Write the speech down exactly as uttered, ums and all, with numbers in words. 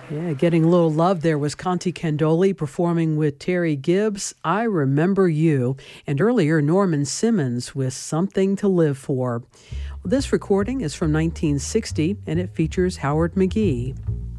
Yeah, getting a little love there was Conti Candoli performing with Terry Gibbs, I Remember You, and earlier Norman Simmons with Something to Live For. Well, this recording is from nineteen sixty, and it features Howard McGhee.